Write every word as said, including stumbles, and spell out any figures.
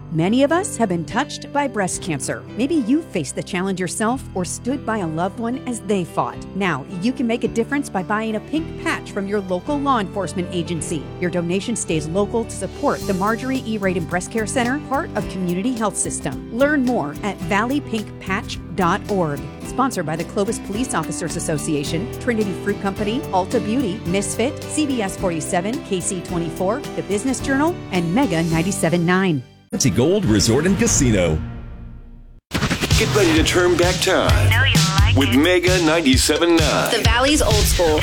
Many of us have been touched by breast cancer. Maybe you faced the challenge yourself or stood by a loved one as they fought. Now, you can make a difference by buying a pink patch from your local law enforcement agency. Your donation stays local to support the Marjorie E. Radin Breast Care Center, part of Community Health System. Learn more at valley pink patch dot org. Sponsored by the Clovis Police Officers Association, Trinity Fruit Company, Ulta Beauty, Misfit, C B S forty-seven, K C twenty-four, The Business Journal, and Mega ninety-seven point nine. Fancy Gold Resort and Casino. Get ready to turn back time I know you like with it. Mega ninety-seven point nine. The Valley's old school.